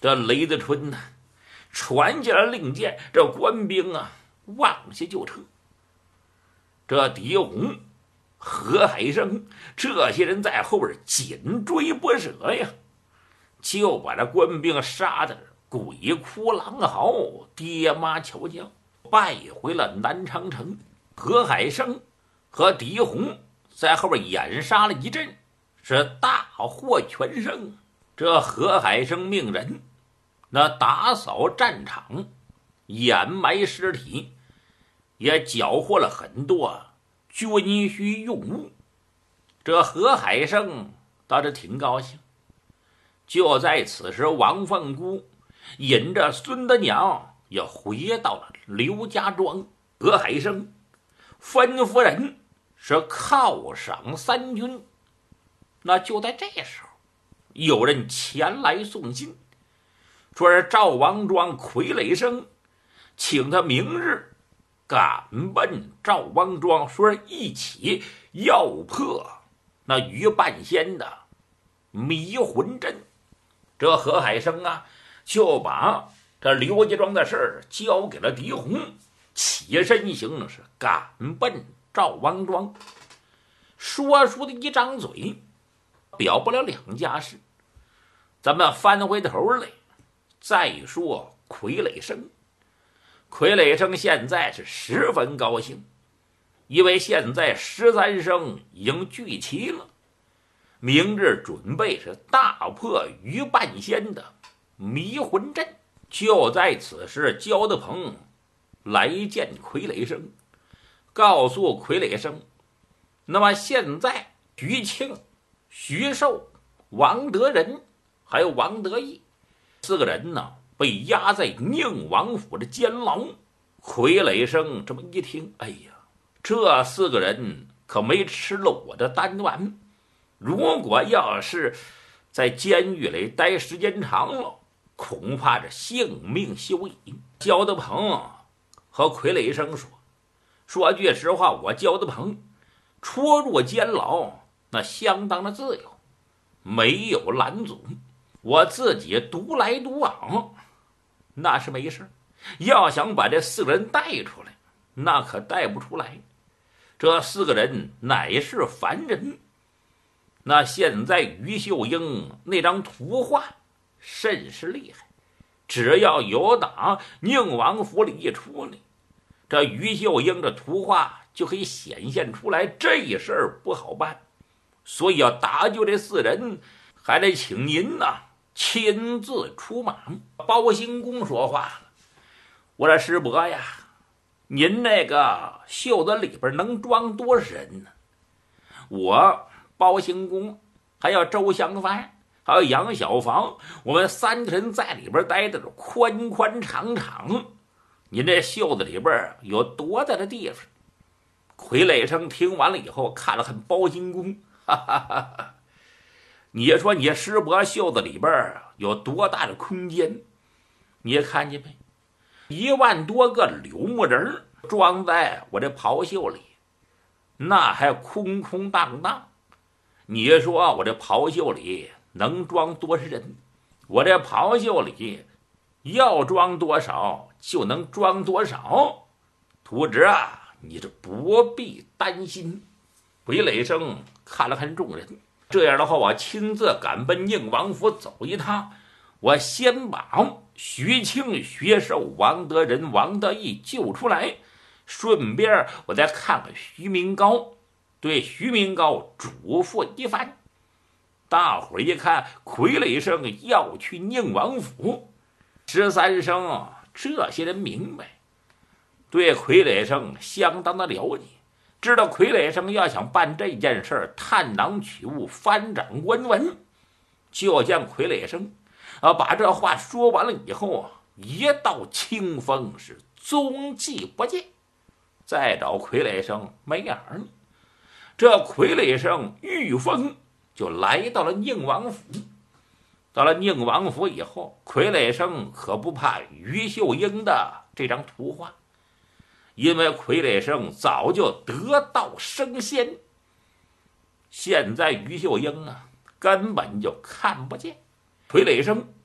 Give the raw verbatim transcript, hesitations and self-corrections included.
这雷子春呢，传下了令箭，这官兵啊往下就撤。这狄红、何海生这些人在后边紧追不舍呀，就把这官兵杀的鬼哭狼嚎，爹妈瞧叫，败回了南昌城。何海生和狄红在后边掩杀了一阵，是大获全胜。这何海生命人那打扫战场，掩埋尸体，也缴获了很多军需用物。这何海生倒是挺高兴。就在此时，王凤姑引着孙德娘也回到了刘家庄。何海生吩咐人是犒赏三军。那就在这时候，有人前来送信，说是赵王庄傀儡生请他明日赶奔赵王庄，说是一起要破那于半仙的迷魂阵。这何海生啊，就把这刘家庄的事儿交给了狄红，起身行是赶奔赵王庄。说书的一张嘴表不了两家事，咱们翻回头来再说傀儡生。傀儡生现在是十分高兴，因为现在十三生已经聚齐了，明日准备是大破于半仙的迷魂阵。就在此时，焦德鹏来见傀儡生，告诉傀儡生，那么现在徐庆、徐寿、王德仁还有王德义四个人呢，被押在宁王府的监牢。傀儡生这么一听，哎呀，这四个人可没吃了我的丹丸，如果要是在监狱里待时间长了，恐怕这性命休矣。焦德鹏和傀儡生说，说句实话，我焦德鹏出入监牢那相当的自由，没有拦阻，我自己独来独往那是没事，要想把这四个人带出来，那可带不出来。这四个人乃是凡人。那现在于秀英那张图画甚是厉害，只要有打宁王府里一出来，这于秀英的图画就可以显现出来，这事儿不好办。所以要搭救这四人，还得请您呐、啊、亲自出马。包兴公说话了，我说师伯呀，您那个袖子里边能装多少人呢？我包兴公还有周祥藩还有杨小房，我们三个人在里边待着宽宽敞敞，您这袖子里边有多大的地方？傀儡生听完了以后，看了看包兴公，哈哈哈哈，你说你师伯袖子里边有多大的空间？你也看见没？一万多个柳木人装在我这袍袖里，那还空空荡荡。你说我这袍袖里能装多少人？我这袍袖里要装多少就能装多少。徒侄啊，你这不必担心。傀儡生看了看众人，这样的话，我亲自赶奔宁王府走一趟，我先把徐庆、徐寿、王德仁、王德义救出来，顺便我再看看徐明高，对徐明高嘱咐一番。大伙儿一看傀儡生要去宁王府，十三生啊，这些人明白，对傀儡生相当的了解，知道傀儡生要想办这件事儿，探囊取物，翻掌观文。就见傀儡生啊，把这话说完了以后啊，一道清风是踪迹不见。再找傀儡生没影儿了。这傀儡生御风就来到了宁王府。到了宁王府以后，傀儡生可不怕于秀英的这张图画，因为傀儡生早就得道升仙，现在于秀英啊根本就看不见。傀儡生